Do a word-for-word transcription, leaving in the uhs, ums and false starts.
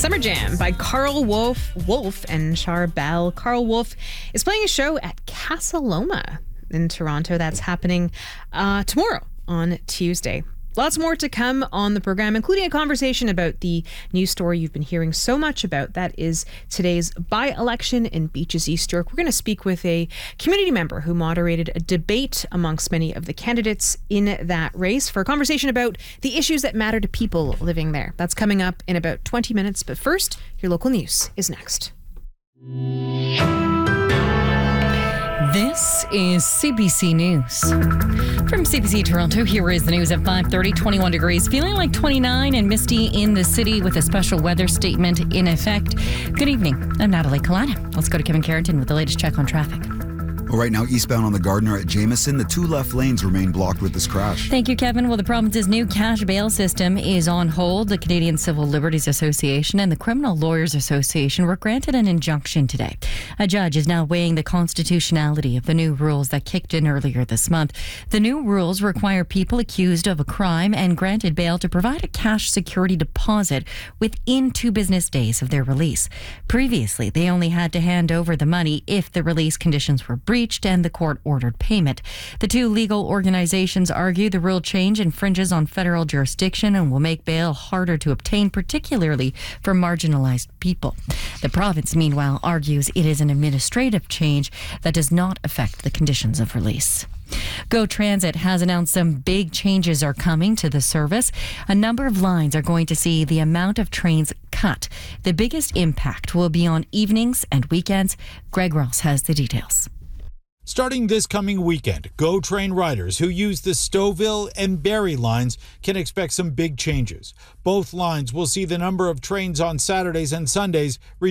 Summer Jam by Carl Wolf, Wolf and Charbel. Carl Wolf is playing a show at Casa Loma in Toronto. That's happening uh, tomorrow on Tuesday. Lots more to come on the program, including a conversation about the news story you've been hearing so much about. That is today's by-election in Beaches East York. We're going to speak with a community member who moderated a debate amongst many of the candidates in that race for a conversation about the issues that matter to people living there. That's coming up in about twenty minutes. But first, your local news is next. This is C B C News. From C B C Toronto, here is the news at five thirty, twenty-one degrees, feeling like twenty-nine and misty in the city with a special weather statement in effect. Good evening. I'm Natalie Kalana. Let's go to Kevin Carrington with the latest check on traffic. Well, right now, eastbound on the Gardiner at Jameson, the two left lanes remain blocked with this crash. Thank you, Kevin. Well, the province's new cash bail system is on hold. The Canadian Civil Liberties Association and the Criminal Lawyers Association were granted an injunction today. A judge is now weighing the constitutionality of the new rules that kicked in earlier this month. The new rules require people accused of a crime and granted bail to provide a cash security deposit within two business days of their release. Previously, they only had to hand over the money if the release conditions were breached and the court ordered payment. The two legal organizations argue the rule change infringes on federal jurisdiction and will make bail harder to obtain, particularly for marginalized people. The province, meanwhile, argues it is an administrative change that does not affect the conditions of release. Go Transit has announced some big changes are coming to the service. A number of lines are going to see the amount of trains cut. The biggest impact will be on evenings and weekends. Greg Ross has the details. Starting this coming weekend, GO Train riders who use the Stouffville and Barrie lines can expect some big changes. Both lines will see the number of trains on Saturdays and Sundays reduced